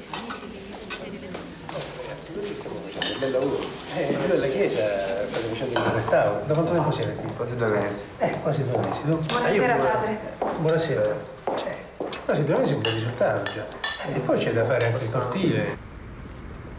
Ragazzi, così stiamo facendo un bel lavoro. Giù della chiesa state facendo il restauro. Da quanto tempo siete qui? Quasi 2 mesi. Quasi 2 mesi. Buonasera, padre. Buonasera. Quasi 2 mesi è un bel risultato già. E poi c'è da fare anche il cortile.